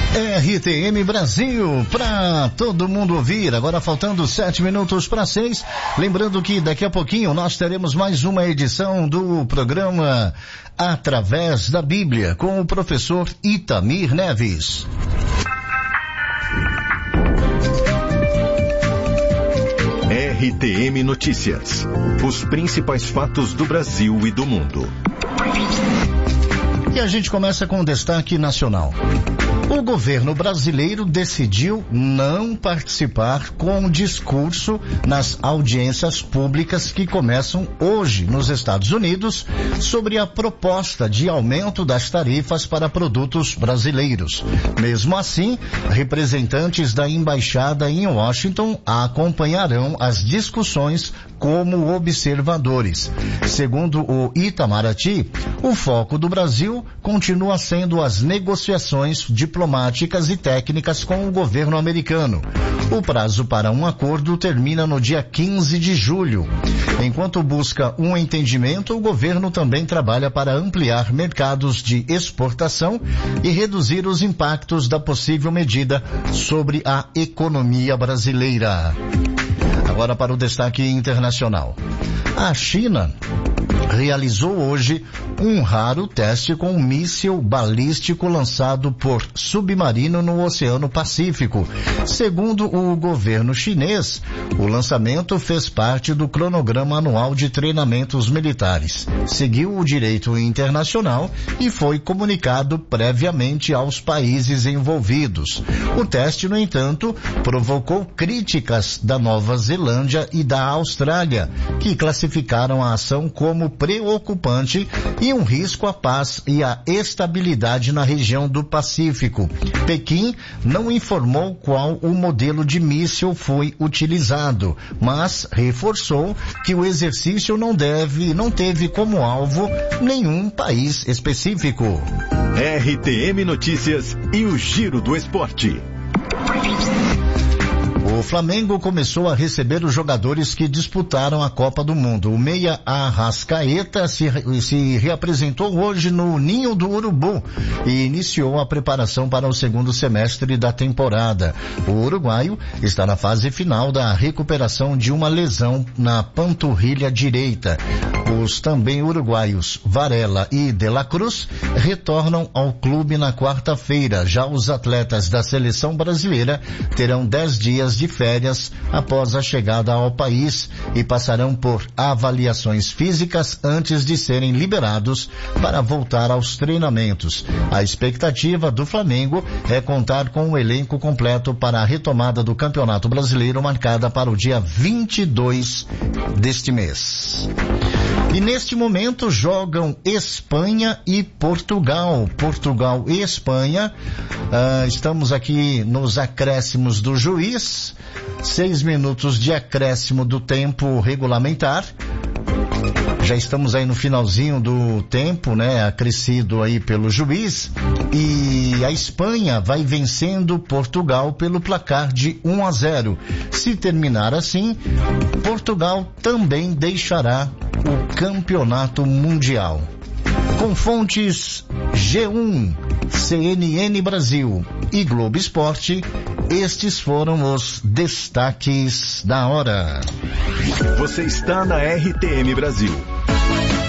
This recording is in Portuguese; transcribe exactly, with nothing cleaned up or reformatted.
R T M Brasil, para todo mundo ouvir. Agora faltando sete minutos para seis. Lembrando que daqui a pouquinho nós teremos mais uma edição do programa Através da Bíblia com o professor Itamir Neves. R T M Notícias. Os principais fatos do Brasil e do mundo. E a gente começa com o destaque nacional. O governo brasileiro decidiu não participar com discurso nas audiências públicas que começam hoje nos Estados Unidos sobre a proposta de aumento das tarifas para produtos brasileiros. Mesmo assim, representantes da embaixada em Washington acompanharão as discussões como observadores. Segundo o Itamaraty, o foco do Brasil continua sendo as negociações diplomáticas e técnicas com o governo americano. O prazo para um acordo termina no dia quinze de julho. Enquanto busca um entendimento, o governo também trabalha para ampliar mercados de exportação e reduzir os impactos da possível medida sobre a economia brasileira. Agora para o destaque internacional. A China realizou hoje um raro teste com um míssil balístico lançado por submarino no Oceano Pacífico. Segundo o governo chinês, o lançamento fez parte do cronograma anual de treinamentos militares. Seguiu o direito internacional e foi comunicado previamente aos países envolvidos. O teste, no entanto, provocou críticas da Nova Zelândia e da Austrália, que classificaram a ação como preocupante e um risco à paz e à estabilidade na região do Pacífico. Pequim não informou qual o modelo de míssil foi utilizado, mas reforçou que o exercício não deve, não teve como alvo nenhum país específico. R T M Notícias e o Giro do Esporte. O Flamengo começou a receber os jogadores que disputaram a Copa do Mundo. O meia Arrascaeta se, se reapresentou hoje no Ninho do Urubu e iniciou a preparação para o segundo semestre da temporada. O uruguaio está na fase final da recuperação de uma lesão na panturrilha direita. Os também uruguaios Varela e De La Cruz retornam ao clube na quarta-feira. Já os atletas da seleção brasileira terão dez dias de férias após a chegada ao país e passarão por avaliações físicas antes de serem liberados para voltar aos treinamentos. A expectativa do Flamengo é contar com o elenco completo para a retomada do Campeonato Brasileiro marcada para o dia vinte e dois deste mês. E neste momento jogam Espanha e Portugal. Portugal e Espanha. Uh, estamos aqui nos acréscimos do juiz. Seis minutos de acréscimo do tempo regulamentar. Já estamos aí no finalzinho do tempo, né? Acrescido aí pelo juiz. E a Espanha vai vencendo Portugal pelo placar de um a zero. Se terminar assim, Portugal também deixará o campeonato mundial. Com fontes G um, C N N Brasil e Globo Esporte, estes foram os destaques da hora. Você está na R T M Brasil.